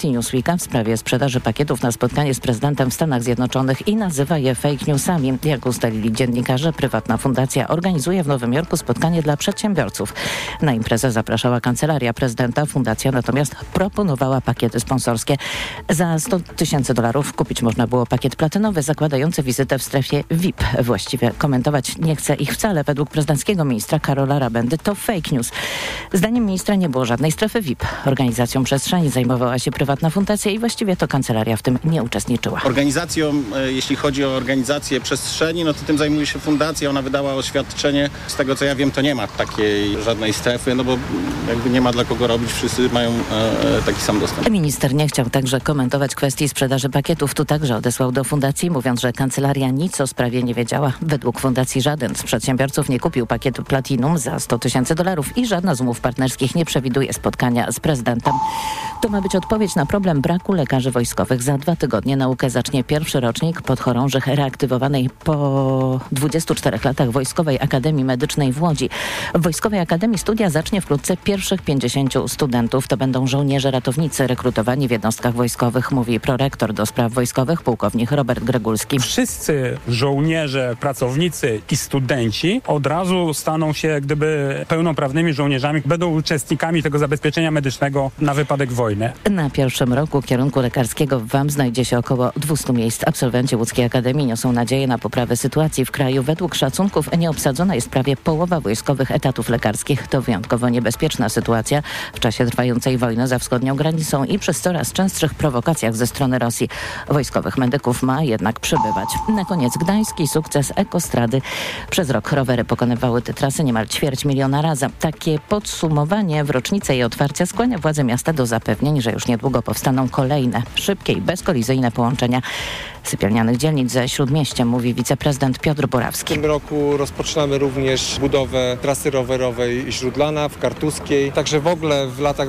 redakcji Newsweeka w sprawie sprzedaży pakietów na spotkanie z prezydentem w Stanach Zjednoczonych i nazywa je fake newsami. Jak ustalili dziennikarze, prywatna fundacja organizuje w Nowym Jorku spotkanie dla przedsiębiorców. Na imprezę zapraszała kancelaria prezydenta. Fundacja natomiast proponowała pakiety sponsorskie. Za $100,000 kupić można było pakiet platynowy zakładający wizytę w strefie VIP. Właściwie komentować nie chce ich wcale. Według prezydenckiego ministra Karola Rabendy to fake news. Zdaniem ministra nie było żadnej strefy VIP. Organizacją przestrzeni zajmowała się prywatna fundacja i właściwie to kancelaria w tym nie uczestniczyła. Organizacją, jeśli chodzi o organizację przestrzeni, no to tym zajmuje się fundacja. Ona wydała oświadczenie. Z tego co ja wiem, to nie ma takiej żadnej strefy, no bo jakby nie ma dla kogo robić. Wszyscy mają taki sam dostęp. Minister nie chciał także komentować kwestii sprzedaży pakietów. Tu także odesłał do fundacji, mówiąc, że kancelaria nic o sprawie nie wiedziała. Według fundacji żaden z przedsiębiorców nie kupił pakietu Platinum za $100,000 i żadna z umów partnerskich nie przewiduje spotkania z prezydentem. To ma być odpowiedź na problem braku lekarzy wojskowych. Za 2 tygodnie naukę zacznie pierwszy rocznik podchorążych reaktywowanej po 24 latach Wojskowej Akademii Medycznej w Łodzi. W Wojskowej Akademii studia zacznie wkrótce pierwszych 50 studentów. To będą żołnierze ratownicy rekrutowani w jednostkach wojskowych, mówi prorektor do spraw wojskowych pułkownik Robert Gregulski. Wszyscy żołnierze, pracownicy i studenci od razu staną się jak gdyby pełnoprawnymi żołnierzami, będą uczestnikami tego zabezpieczenia medycznego na wypadek wojny. Na pierwszym roku kierunku lekarskiego w WAM znajdzie się około 200 miejsc. Absolwenci łódzkiej akademii niosą nadzieję na poprawę sytuacji w kraju. Według szacunków nieobsadzona jest prawie połowa wojskowych etatów lekarskich. To wyjątkowo niebezpieczna sytuacja w czasie trwającej wojny za wschodnią granicą i przez coraz częstszych prowokacjach ze strony Rosji. Wojskowych medyków ma jednak przybywać. Na koniec gdański sukces Ekostrady. Przez rok rowery pokonywały te trasy niemal 250 000 razy. Takie podsumowanie w rocznicę jej otwarcia skłania władze miasta do zapewnień, że już niedługo powstaną kolejne, szybkie i bezkolizyjne połączenia sypialnianych dzielnic ze Śródmieściem, mówi wiceprezydent Piotr Borawski. W tym roku rozpoczynamy również budowę trasy rowerowej Śródlana w Kartuskiej. Także w ogóle w latach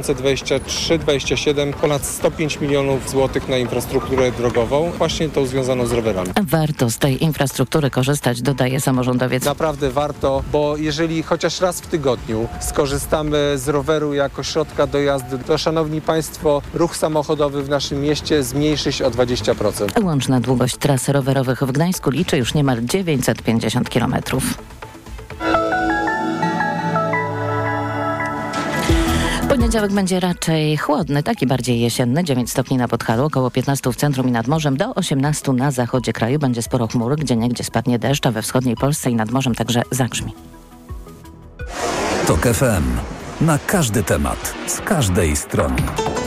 2023-2027 ponad 105 milionów złotych na infrastrukturę drogową, właśnie tą związaną z rowerami. Warto z tej infrastruktury korzystać, dodaje samorządowiec. Naprawdę warto, bo jeżeli chociaż raz w tygodniu skorzystamy z roweru jako środka dojazdu, to szanowni państwo, ruch samochodowy w naszym mieście zmniejszy się o 20%. Łączna długość tras rowerowych w Gdańsku liczy już niemal 950 km. Poniedziałek będzie raczej chłodny, taki bardziej jesienny. 9 stopni na Podhalu, około 15 w centrum i nad morzem, do 18 na zachodzie kraju. Będzie sporo chmur, gdzieniegdzie spadnie deszcz, a we wschodniej Polsce i nad morzem także zagrzmi. TOK FM. Na każdy temat, z każdej strony.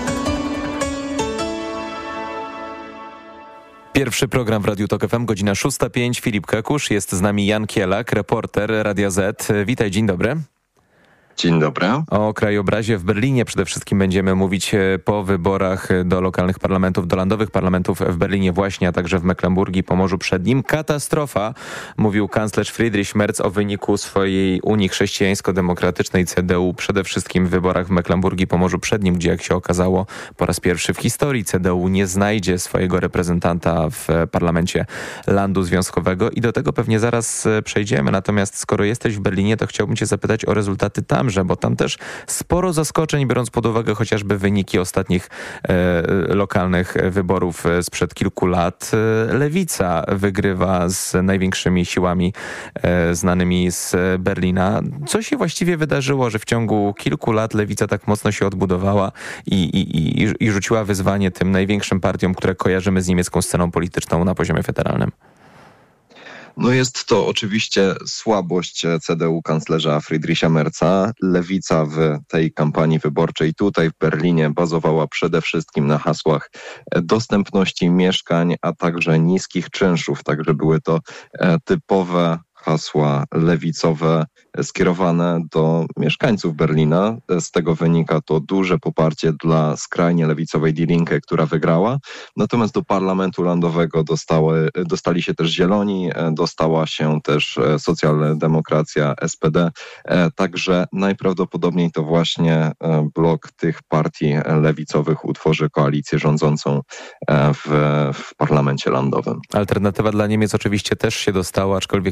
Pierwszy program w Radiu TOK FM, godzina 6:05. Filip Kekusz, jest z nami Jan Kielak, reporter Radia Z. Witaj, dzień dobry. Dzień dobry. O krajobrazie w Berlinie przede wszystkim będziemy mówić po wyborach do lokalnych parlamentów, do landowych parlamentów w Berlinie właśnie, a także w Mecklenburgii, Pomorzu Przednim. Katastrofa, mówił kanclerz Friedrich Merz o wyniku swojej Unii Chrześcijańsko-Demokratycznej CDU, przede wszystkim w wyborach w Mecklenburgii, Pomorzu Przednim, gdzie jak się okazało po raz pierwszy w historii CDU nie znajdzie swojego reprezentanta w parlamencie landu związkowego i do tego pewnie zaraz przejdziemy. Natomiast skoro jesteś w Berlinie, to chciałbym cię zapytać o rezultaty tam, bo tam też sporo zaskoczeń, biorąc pod uwagę chociażby wyniki ostatnich lokalnych wyborów sprzed kilku lat. Lewica wygrywa z największymi siłami znanymi z Berlina. Co się właściwie wydarzyło, że w ciągu kilku lat Lewica tak mocno się odbudowała i rzuciła wyzwanie tym największym partiom, które kojarzymy z niemiecką sceną polityczną na poziomie federalnym? No jest to oczywiście słabość CDU kanclerza Friedricha Merza. Lewica w tej kampanii wyborczej tutaj w Berlinie bazowała przede wszystkim na hasłach dostępności mieszkań, a także niskich czynszów. Także były to typowe hasła lewicowe skierowane do mieszkańców Berlina. Z tego wynika to duże poparcie dla skrajnie lewicowej Die Linke, która wygrała. Natomiast do parlamentu landowego dostali się też Zieloni, dostała się też socjaldemokracja SPD. Także najprawdopodobniej to właśnie blok tych partii lewicowych utworzy koalicję rządzącą w parlamencie landowym. Alternatywa dla Niemiec oczywiście też się dostała, aczkolwiek nie z takim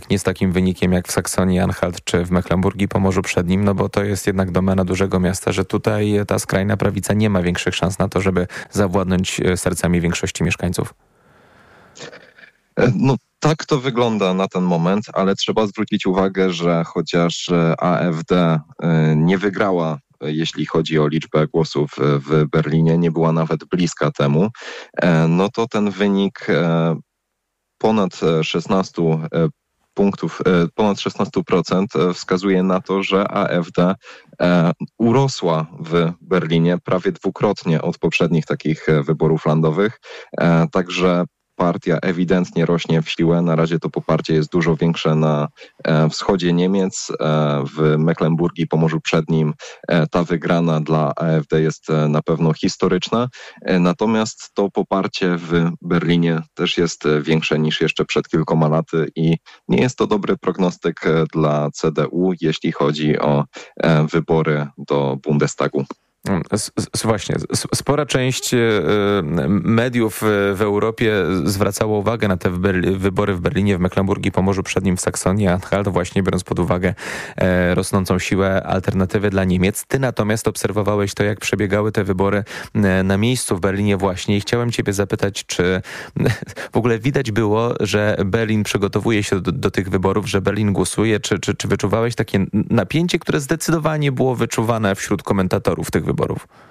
takim wynikiem jak w Saksonii-Anhalt czy w Mecklenburgii, Pomorzu Przednim, no bo to jest jednak domena dużego miasta, że tutaj ta skrajna prawica nie ma większych szans na to, żeby zawładnąć sercami większości mieszkańców. No tak to wygląda na ten moment, ale trzeba zwrócić uwagę, że chociaż AfD nie wygrała, jeśli chodzi o liczbę głosów w Berlinie, nie była nawet bliska temu, no to ten wynik ponad 16 punktów, ponad 16% wskazuje na to, że AfD urosła w Berlinie prawie dwukrotnie od poprzednich takich wyborów landowych, także partia ewidentnie rośnie w siłę. Na razie to poparcie jest dużo większe na wschodzie Niemiec. W Mecklenburgii, Pomorzu Przednim ta wygrana dla AfD jest na pewno historyczna. Natomiast to poparcie w Berlinie też jest większe niż jeszcze przed kilkoma laty i nie jest to dobry prognostyk dla CDU, jeśli chodzi o wybory do Bundestagu. Właśnie, spora część mediów w Europie zwracała uwagę na te wybory w Berlinie, w Mecklenburgii, Pomorzu Przednim, w Saksonii, Anhalt, właśnie biorąc pod uwagę rosnącą siłę Alternatywy dla Niemiec. Ty natomiast obserwowałeś to, jak przebiegały te wybory na miejscu w Berlinie właśnie i chciałem ciebie zapytać, czy w ogóle widać było, że Berlin przygotowuje się do tych wyborów, że Berlin głosuje, czy wyczuwałeś takie napięcie, które zdecydowanie było wyczuwane wśród komentatorów tych wyborów?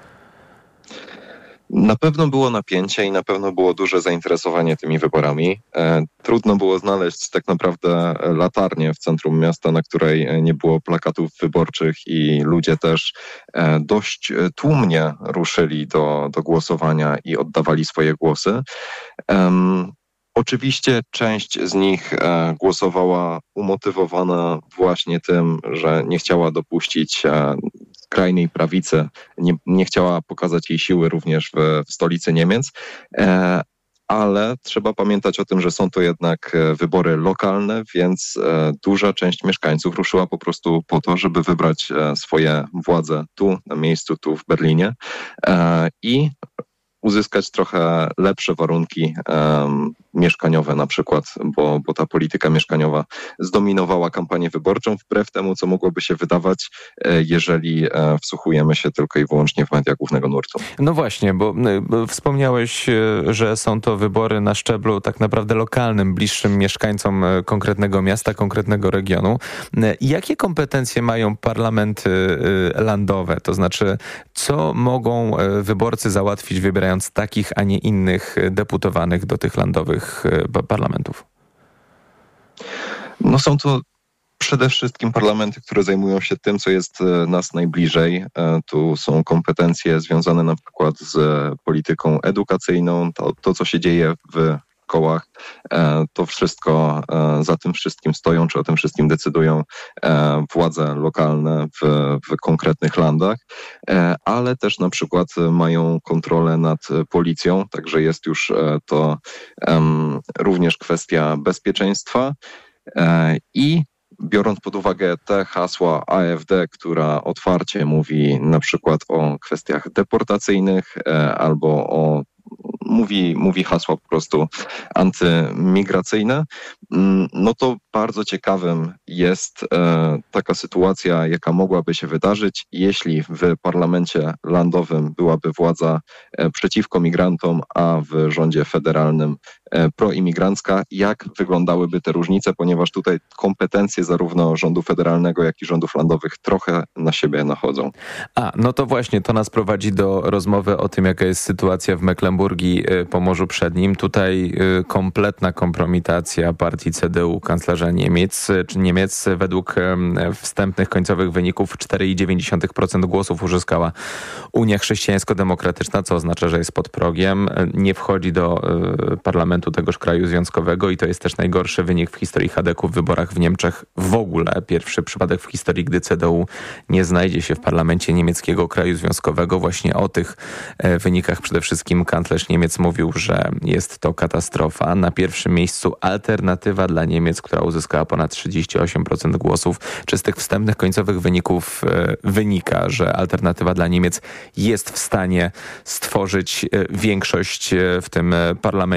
Na pewno było napięcie i na pewno było duże zainteresowanie tymi wyborami. Trudno było znaleźć tak naprawdę latarnię w centrum miasta, na której nie było plakatów wyborczych i ludzie też dość tłumnie ruszyli do głosowania i oddawali swoje głosy. Oczywiście część z nich głosowała umotywowana właśnie tym, że nie chciała dopuścić skrajnej prawicy, nie chciała pokazać jej siły również w stolicy Niemiec, ale trzeba pamiętać o tym, że są to jednak wybory lokalne, więc duża część mieszkańców ruszyła po prostu po to, żeby wybrać swoje władze tu na miejscu, tu w Berlinie i uzyskać trochę lepsze warunki mieszkaniowe na przykład, bo ta polityka mieszkaniowa zdominowała kampanię wyborczą wbrew temu, co mogłoby się wydawać, jeżeli wsłuchujemy się tylko i wyłącznie w media głównego nurtu. No właśnie, bo wspomniałeś, że są to wybory na szczeblu tak naprawdę lokalnym, bliższym mieszkańcom konkretnego miasta, konkretnego regionu. Jakie kompetencje mają parlamenty landowe? To znaczy, co mogą wyborcy załatwić, wybierając takich, a nie innych deputowanych do tych landowych parlamentów? No są to przede wszystkim parlamenty, które zajmują się tym, co jest nas najbliżej. Tu są kompetencje związane na przykład z polityką edukacyjną, to co się dzieje w szkołach, to wszystko za tym wszystkim stoją, czy o tym wszystkim decydują władze lokalne w konkretnych landach, ale też na przykład mają kontrolę nad policją, także jest już to również kwestia bezpieczeństwa i biorąc pod uwagę te hasła AfD, która otwarcie mówi na przykład o kwestiach deportacyjnych albo mówi hasła po prostu antymigracyjne, no to bardzo ciekawym jest taka sytuacja, jaka mogłaby się wydarzyć, jeśli w parlamencie landowym byłaby władza przeciwko migrantom, a w rządzie federalnym proimigrancka. Jak wyglądałyby te różnice, ponieważ tutaj kompetencje zarówno rządu federalnego, jak i rządów landowych trochę na siebie nachodzą. No to właśnie, to nas prowadzi do rozmowy o tym, jaka jest sytuacja w Mecklenburgii, Pomorzu Przednim. Tutaj kompletna kompromitacja partii CDU, kanclerza Niemiec. Według wstępnych końcowych wyników 4,9% głosów uzyskała Unia Chrześcijańsko-Demokratyczna, co oznacza, że jest pod progiem. Nie wchodzi do parlamentu tegoż kraju związkowego i to jest też najgorszy wynik w historii Chadeku w wyborach w Niemczech w ogóle. Pierwszy przypadek w historii, gdy CDU nie znajdzie się w parlamencie niemieckiego kraju związkowego. Właśnie o tych wynikach przede wszystkim kanclerz Niemiec mówił, że jest to katastrofa. Na pierwszym miejscu Alternatywa dla Niemiec, która uzyskała ponad 38% głosów. Czy z tych wstępnych końcowych wyników wynika, że Alternatywa dla Niemiec jest w stanie stworzyć większość w tym parlamencie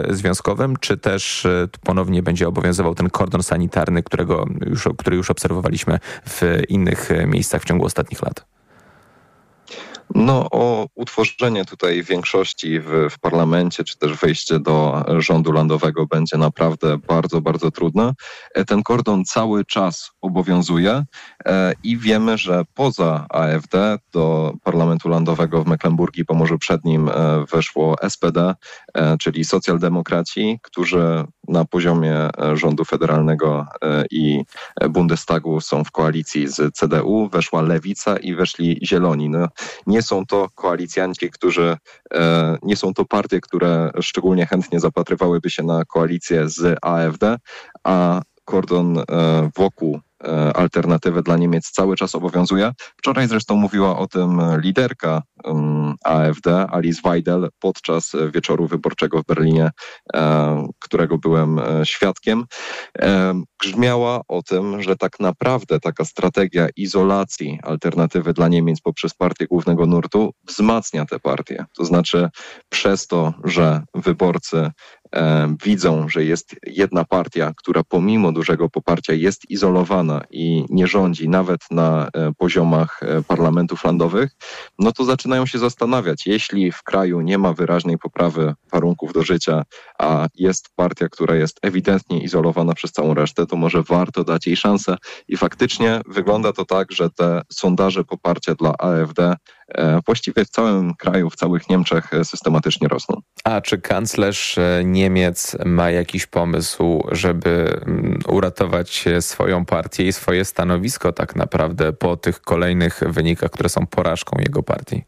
związkowym, czy też ponownie będzie obowiązywał ten kordon sanitarny, który już obserwowaliśmy w innych miejscach w ciągu ostatnich lat? No, o utworzenie tutaj większości w parlamencie, czy też wejście do rządu landowego będzie naprawdę bardzo, bardzo trudne. Ten kordon cały czas obowiązuje i wiemy, że poza AfD do parlamentu landowego w Mecklenburgii i Pomorzu Przednim weszło SPD, czyli socjaldemokraci, którzy na poziomie rządu federalnego i Bundestagu są w koalicji z CDU, weszła Lewica i weszli Zieloni. No, nie są to koalicjanci, nie są to partie, które szczególnie chętnie zapatrywałyby się na koalicję z AfD, a kordon wokół Alternatywy dla Niemiec cały czas obowiązuje. Wczoraj zresztą mówiła o tym liderka AfD, Alice Weidel, podczas wieczoru wyborczego w Berlinie, którego byłem świadkiem. Grzmiała o tym, że tak naprawdę taka strategia izolacji Alternatywy dla Niemiec poprzez partię głównego nurtu wzmacnia tę partię. To znaczy przez to, że wyborcy widzą, że jest jedna partia, która pomimo dużego poparcia jest izolowana i nie rządzi nawet na poziomach parlamentów landowych, no to zaczynają się zastanawiać, jeśli w kraju nie ma wyraźnej poprawy warunków do życia, a jest partia, która jest ewidentnie izolowana przez całą resztę, to może warto dać jej szansę i faktycznie wygląda to tak, że te sondaże poparcia dla AfD właściwie w całym kraju, w całych Niemczech systematycznie rosną. A czy kanclerz Niemiec ma jakiś pomysł, żeby uratować swoją partię i swoje stanowisko tak naprawdę po tych kolejnych wynikach, które są porażką jego partii?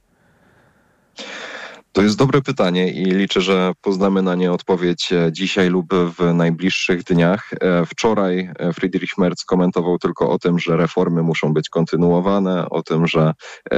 To jest dobre pytanie i liczę, że poznamy na nie odpowiedź dzisiaj lub w najbliższych dniach. Wczoraj Friedrich Merz komentował tylko o tym, że reformy muszą być kontynuowane, o tym, że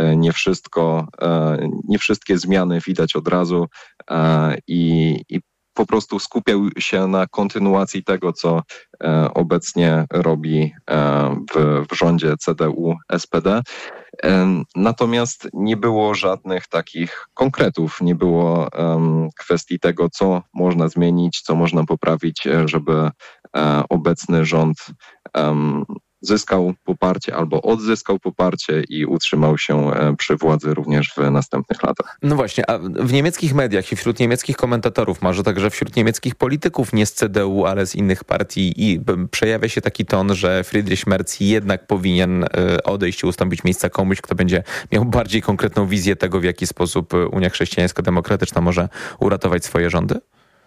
nie wszystkie zmiany widać od razu i po prostu skupiał się na kontynuacji tego, co obecnie robi w rządzie CDU-SPD. Natomiast nie było żadnych takich konkretów, nie było kwestii tego, co można zmienić, co można poprawić, żeby obecny rząd zyskał poparcie albo odzyskał poparcie i utrzymał się przy władzy również w następnych latach. No właśnie, a w niemieckich mediach i wśród niemieckich komentatorów, może także wśród niemieckich polityków, nie z CDU, ale z innych partii, i przejawia się taki ton, że Friedrich Merz jednak powinien odejść i ustąpić miejsca komuś, kto będzie miał bardziej konkretną wizję tego, w jaki sposób Unia Chrześcijańsko-Demokratyczna może uratować swoje rządy?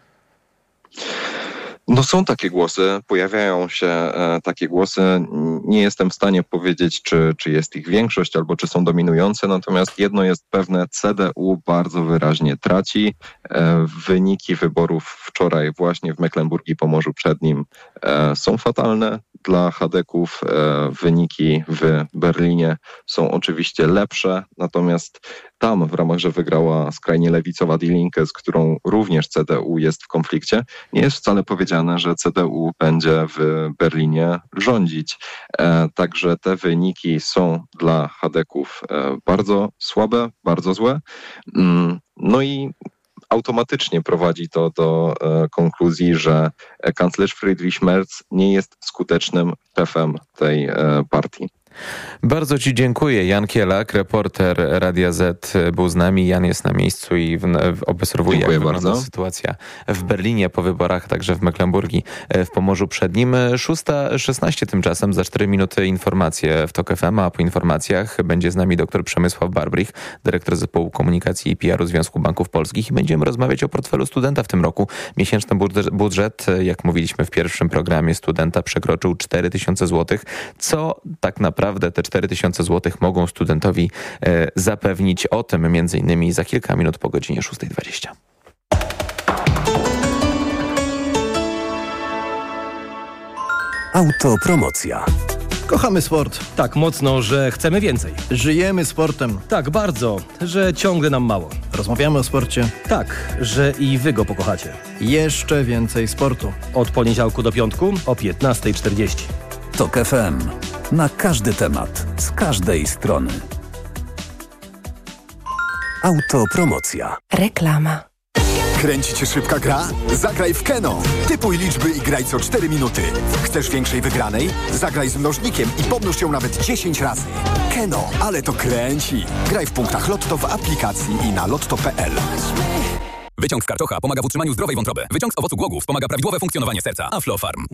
No są takie głosy, pojawiają się takie głosy. Nie jestem w stanie powiedzieć, czy jest ich większość albo czy są dominujące, natomiast jedno jest pewne, CDU bardzo wyraźnie traci. Wyniki wyborów wczoraj właśnie w Mecklenburgii Pomorzu Przednim są fatalne dla chadeków. Wyniki w Berlinie są oczywiście lepsze, natomiast tam w ramach, że wygrała skrajnie lewicowa Die Linke, z którą również CDU jest w konflikcie, nie jest wcale powiedziane, że CDU będzie w Berlinie rządzić. Także te wyniki są dla chadeków bardzo słabe, bardzo złe. No i automatycznie prowadzi to do konkluzji, że kanclerz Friedrich Merz nie jest skutecznym szefem tej partii. Bardzo Ci dziękuję. Jan Kielak, reporter Radia Z, był z nami. Jan jest na miejscu i obserwuje, jak wygląda sytuacja w Berlinie po wyborach, także w Mecklenburgii w Pomorzu Przednim. 6:16 tymczasem, za 4 minuty informacje w TOK FM, a po informacjach będzie z nami dr Przemysław Barbrich, dyrektor zespołu komunikacji i PR-u Związku Banków Polskich, i będziemy rozmawiać o portfelu studenta w tym roku. Miesięczny budżet, jak mówiliśmy w pierwszym programie, studenta przekroczył 4000 zł. Co tak naprawdę te 4000 zł mogą studentowi zapewnić? O tym m.in. za kilka minut po godzinie 6:20. Autopromocja. Kochamy sport. Tak mocno, że chcemy więcej. Żyjemy sportem. Tak bardzo, że ciągle nam mało. Rozmawiamy o sporcie. Tak, że i wy go pokochacie. Jeszcze więcej sportu. Od poniedziałku do piątku o 15:40. TOK FM. Na każdy temat, z każdej strony. Autopromocja. Reklama. Kręci cię szybka gra? Zagraj w Keno. Typuj liczby i graj co 4 minuty. Chcesz większej wygranej? Zagraj z mnożnikiem i pomnóż ją nawet 10 razy. Keno, ale to kręci. Graj w punktach Lotto w aplikacji i na lotto.pl. Wyciąg z karczocha pomaga w utrzymaniu zdrowej wątroby. Wyciąg z owocu głogów pomaga prawidłowe funkcjonowanie serca. Aflofarm.